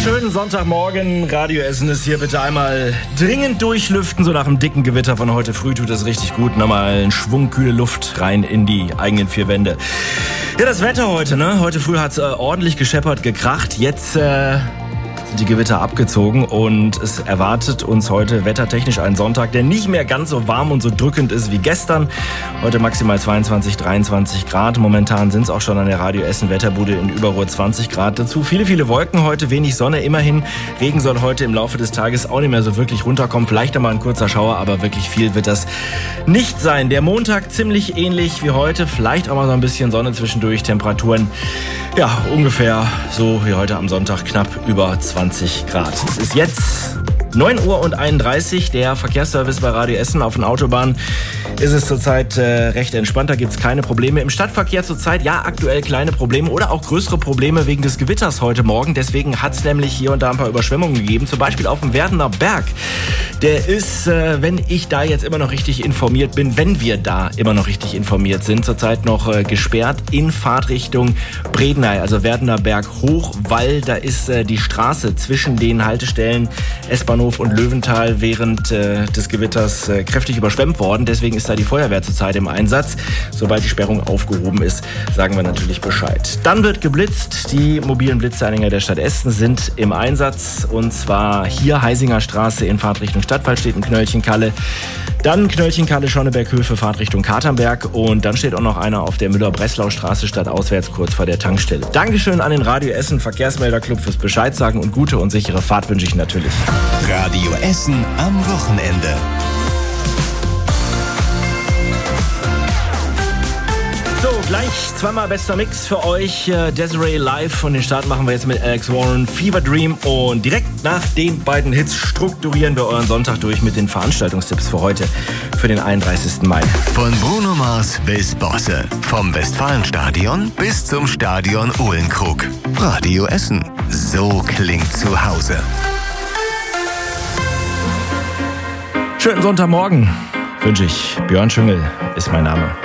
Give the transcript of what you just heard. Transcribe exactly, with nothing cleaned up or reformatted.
Schönen Sonntagmorgen, Radio Essen ist hier. Bitte einmal dringend durchlüften, so nach dem dicken Gewitter von heute früh tut es richtig gut. Nochmal einen Schwung kühle Luft rein in die eigenen vier Wände. Ja, das Wetter heute, ne? Heute früh hat es äh, ordentlich gescheppert, gekracht. Jetzt äh, sind die Gewitter abgezogen und es erwartet uns heute wettertechnisch einen Sonntag, der nicht mehr ganz so warm und so drückend ist wie gestern. Heute maximal zweiundzwanzig, dreiundzwanzig Grad. Momentan sind es auch schon an der Radio Essen Wetterbude in Überruhr zwanzig Grad. Dazu viele, viele Wolken heute, wenig Sonne immerhin. Regen soll heute im Laufe des Tages auch nicht mehr so wirklich runterkommen. Vielleicht einmal ein kurzer Schauer, aber wirklich viel wird das nicht sein. Der Montag ziemlich ähnlich wie heute. Vielleicht auch mal so ein bisschen Sonne zwischendurch. Temperaturen, ja, ungefähr so wie heute am Sonntag, knapp über zwanzig Grad. Es ist jetzt neun Uhr und einunddreißig, der Verkehrsservice bei Radio Essen. Auf den Autobahnen ist es zurzeit äh, recht entspannt, da gibt es keine Probleme. Im Stadtverkehr zurzeit, ja, aktuell kleine Probleme oder auch größere Probleme wegen des Gewitters heute Morgen. Deswegen hat es nämlich hier und da ein paar Überschwemmungen gegeben, zum Beispiel auf dem Werdener Berg. Der ist, äh, wenn ich da jetzt immer noch richtig informiert bin, wenn wir da immer noch richtig informiert sind, zurzeit noch äh, gesperrt in Fahrtrichtung Bredeney, also Werdener Berg hoch, weil da ist äh, die Straße zwischen den Haltestellen S-Bahnhof und Löwental während äh, des Gewitters äh, kräftig überschwemmt worden. Deswegen ist da die Feuerwehr zurzeit im Einsatz. Sobald die Sperrung aufgehoben ist, sagen wir natürlich Bescheid. Dann wird geblitzt. Die mobilen Blitzanhänger der Stadt Essen sind im Einsatz. Und zwar hier Heisinger Straße in Fahrtrichtung Stadtwaldstätten, Knöllchenkalle. Dann Knöllchenkalle, Schonneberghöfe, Fahrtrichtung Katernberg. Und dann steht auch noch einer auf der Müller-Breslau-Straße stadtauswärts kurz vor der Tankstelle. Dankeschön an den Radio Essen Verkehrsmelderclub fürs Bescheid sagen und gute und sichere Fahrt wünsche ich natürlich. Radio Essen am Wochenende. So, gleich zweimal bester Mix für euch. Desiree live und den Start machen wir jetzt mit Alex Warren, Fever Dream. Und direkt nach den beiden Hits strukturieren wir euren Sonntag durch mit den Veranstaltungstipps für heute, für den einunddreißigsten Mai. Von Bruno Mars bis Bosse, vom Westfalenstadion bis zum Stadion Uhlenkrug. Radio Essen, so klingt zu Hause. Schönen Sonntagmorgen wünsche ich. Björn Schüngel ist mein Name.